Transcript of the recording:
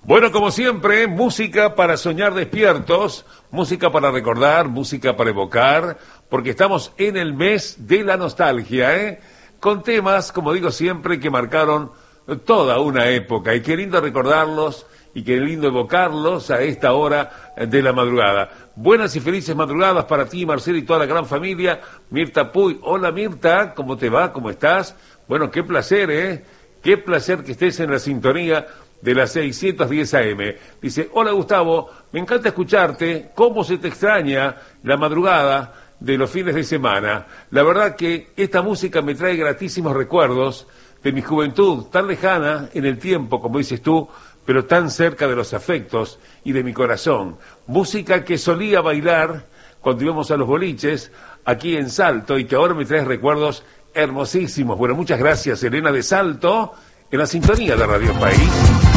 Bueno, como siempre, música para soñar despiertos, música para recordar, música para evocar, porque estamos en el mes de la nostalgia, con temas, como digo siempre, que marcaron toda una época, y qué lindo recordarlos, y qué lindo evocarlos a esta hora de la madrugada. Buenas y felices madrugadas para ti, Marcelo, y toda la gran familia. Mirta Puy, hola Mirta, ¿cómo te va? ¿Cómo estás? Bueno, qué placer, qué placer que estés en la sintonía de las 610 AM. Dice, hola Gustavo, me encanta escucharte, cómo se te extraña la madrugada de los fines de semana. La verdad que esta música me trae gratísimos recuerdos de mi juventud, tan lejana en el tiempo, como dices tú, pero tan cerca de los afectos y de mi corazón. Música que solía bailar cuando íbamos a los boliches aquí en Salto y que ahora me trae recuerdos hermosísimos. Bueno, muchas gracias, Elena de Salto, en la sintonía de Radio País.